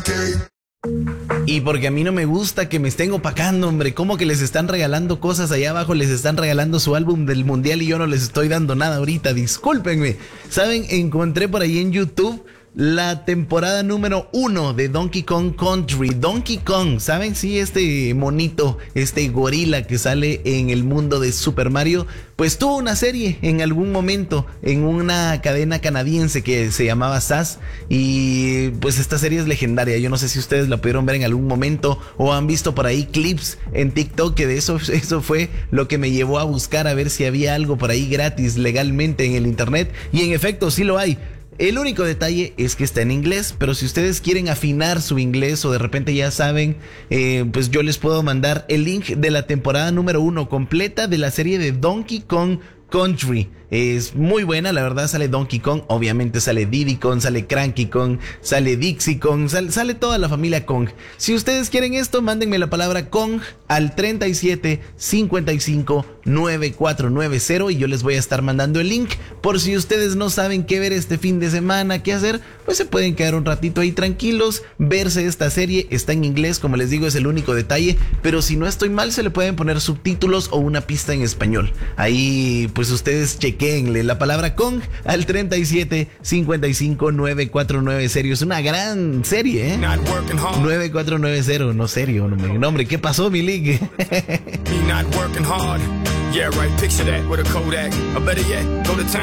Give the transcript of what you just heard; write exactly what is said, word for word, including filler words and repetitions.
Y porque a mí no me gusta que me estén opacando, hombre. Como que les están regalando cosas allá abajo, les están regalando su álbum del mundial y yo no les estoy dando nada ahorita. Discúlpenme. ¿Saben? Encontré por ahí en YouTube la temporada número uno de Donkey Kong Country. Donkey Kong, ¿saben? Sí, este monito, este gorila que sale en el mundo de Super Mario, pues tuvo una serie en algún momento en una cadena canadiense que se llamaba S A S. Y pues esta serie es legendaria. Yo no sé si ustedes la pudieron ver en algún momento o han visto por ahí clips en TikTok, que de eso, eso fue lo que me llevó a buscar a ver si había algo por ahí gratis legalmente en el internet. Y en efecto sí lo hay. El único detalle es que está en inglés, pero si ustedes quieren afinar su inglés o de repente ya saben, eh, pues yo les puedo mandar el link de la temporada número uno completa de la serie de Donkey Kong Country. Es muy buena, la verdad. Sale Donkey Kong, obviamente sale Diddy Kong, sale Cranky Kong, sale Dixie Kong, sale, sale toda la familia Kong. Si ustedes quieren esto, mándenme la palabra Kong al treinta y siete, cincuenta y cinco, noventa y cuatro noventa y yo les voy a estar mandando el link. Por si ustedes no saben qué ver este fin de semana, qué hacer, pues se pueden quedar un ratito ahí tranquilos, verse esta serie. Está en inglés, como les digo, es el único detalle, pero si no estoy mal se le pueden poner subtítulos o una pista en español. Ahí pues ustedes chequen la palabra Kong al treinta y siete, cincuenta y cinco, noventa y cuatro noventa. Es una gran serie, ¿eh? noventa y cuatro noventa, no serio, no, no hombre, ¿qué pasó, mi league? Me not working hard. Yeah, right, picture that with a Kodak. Or better yet, go to town.